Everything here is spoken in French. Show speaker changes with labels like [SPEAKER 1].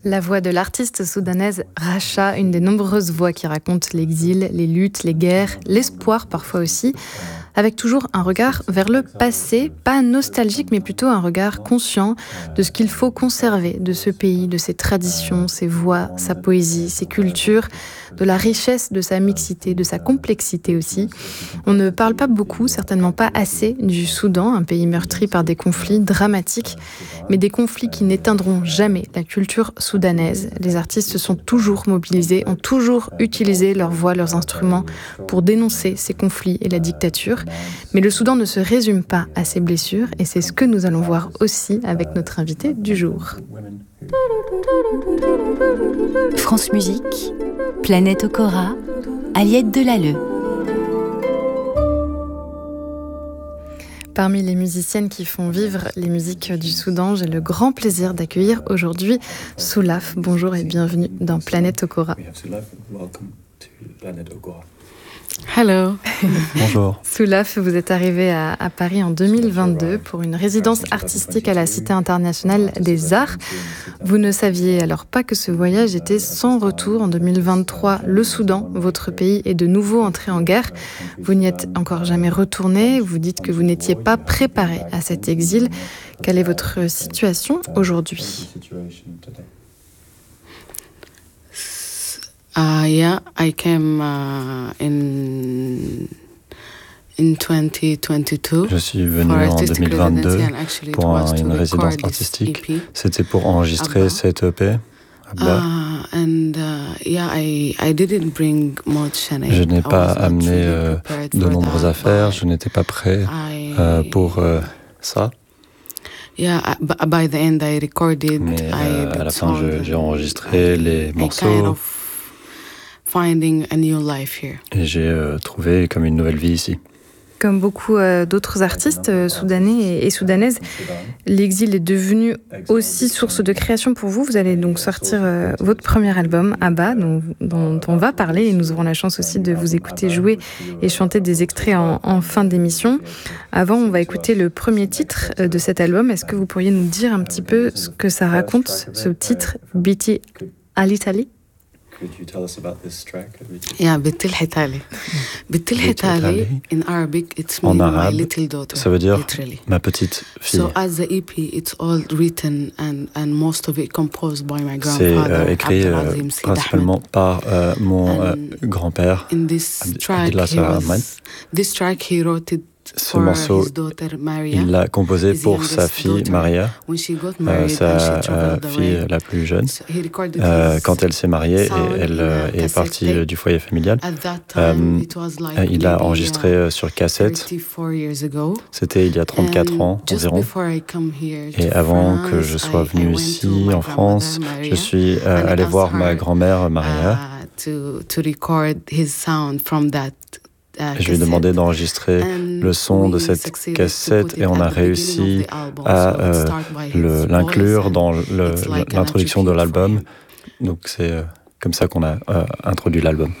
[SPEAKER 1] La voix de l'artiste soudanaise Racha, une des nombreuses voix qui racontent l'exil, les luttes, les guerres, l'espoir parfois aussi, avec toujours un regard vers le passé, pas nostalgique mais plutôt un regard conscient de ce qu'il faut conserver de ce pays, de ses traditions, ses voix, sa poésie, ses cultures, de la richesse de sa mixité, de sa complexité aussi. On ne parle pas beaucoup, certainement pas assez, du Soudan, un pays meurtri par des conflits dramatiques, mais des conflits qui n'éteindront jamais la culture soudanaise. Les artistes se sont toujours mobilisés, ont toujours utilisé leur voix, leurs instruments pour dénoncer ces conflits et la dictature. Mais le Soudan ne se résume pas à ses blessures et c'est ce que nous allons voir aussi avec notre invité du jour.
[SPEAKER 2] France Musique, Planète Okora, Aliette Delalleux.
[SPEAKER 1] Parmi les musiciennes qui font vivre les musiques du Soudan, j'ai le grand plaisir d'accueillir aujourd'hui Soulaf. Bonjour et bienvenue dans Planète Okora.
[SPEAKER 3] Hello.
[SPEAKER 4] Bonjour.
[SPEAKER 1] Soulaf, vous êtes arrivé à Paris en 2022 pour une résidence artistique à la Cité internationale des arts. Vous ne saviez alors pas que ce voyage était sans retour. En 2023, le Soudan, votre pays, est de nouveau entré en guerre. Vous n'y êtes encore jamais retourné. Vous dites que vous n'étiez pas préparé à cet exil. Quelle est votre situation aujourd'hui ?
[SPEAKER 3] Yeah, I came in 2022.
[SPEAKER 4] Je suis venu en 2022 pour une résidence artistique. C'était pour enregistrer cette EP. Je n'ai pas amené de nombreuses affaires, je n'étais pas prêt pour ça. Mais à la fin, j'ai enregistré les morceaux. Et j'ai trouvé comme une nouvelle vie ici.
[SPEAKER 1] Comme beaucoup d'autres artistes soudanais et soudanaises, l'exil est devenu aussi source de création pour vous. Vous allez donc sortir votre premier album, Abba, dont on va parler. Et nous aurons la chance aussi de vous écouter jouer et chanter des extraits en fin d'émission. Avant, on va écouter le premier titre de cet album. Est-ce que vous pourriez nous dire un petit peu ce que ça raconte, ce titre, Biti Alitali ?
[SPEAKER 4] Could you tell us about this track?
[SPEAKER 3] Yeah, Bint al-Hitali. Bint al-Hitali, in Arabic, it's
[SPEAKER 4] en
[SPEAKER 3] mean
[SPEAKER 4] arabe,
[SPEAKER 3] my little daughter.
[SPEAKER 4] Ça veut dire
[SPEAKER 3] literally.
[SPEAKER 4] Ma petite fille.
[SPEAKER 3] So as the EP, it's all written and most of it composed by my
[SPEAKER 4] C'est
[SPEAKER 3] grandfather.
[SPEAKER 4] écrit principalement par mon grand-père,
[SPEAKER 3] In this track, this track he wrote it.
[SPEAKER 4] Ce morceau, il l'a composé pour sa fille Maria, sa fille la plus jeune. Quand elle s'est mariée et elle est partie du foyer familial, il l'a enregistré sur cassette. C'était il y a 34 ans environ. Et avant que je sois venu ici en France, je suis allé voir ma grand-mère Maria. Je lui ai demandé d'enregistrer le son de cette cassette et on a réussi à l'inclure dans l'introduction de l'album. Donc c'est comme ça qu'on a introduit l'album.